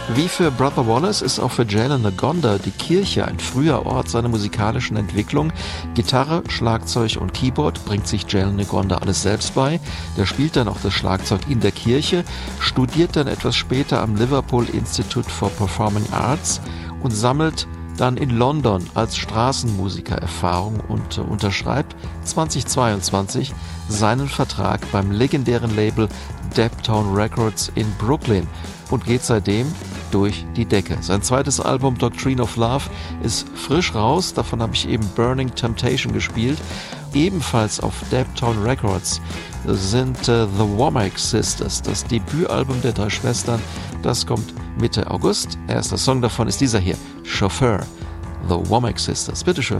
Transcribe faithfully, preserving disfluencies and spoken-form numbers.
Wie für Brother Wallace ist auch für Jalen Ngonda die Kirche ein früher Ort seiner musikalischen Entwicklung. Gitarre, Schlagzeug und Keyboard bringt sich Jalen Ngonda alles selbst bei. Der spielt dann auch das Schlagzeug in der Kirche, studiert dann etwas später am Liverpool Institute for Performing Arts und sammelt dann in London als Straßenmusiker Erfahrung und äh, unterschreibt zweitausendzweiundzwanzig seinen Vertrag beim legendären Label Daptown Records in Brooklyn und geht seitdem durch die Decke. Sein zweites Album Doctrine of Love ist frisch raus, davon habe ich eben Burning Temptation gespielt. Ebenfalls auf Daptown Records sind äh, The Womack Sisters, das Debütalbum der drei Schwestern. Das kommt Mitte August. Erster Song davon ist dieser hier, Chauffeur, The Womack Sisters. Bitteschön.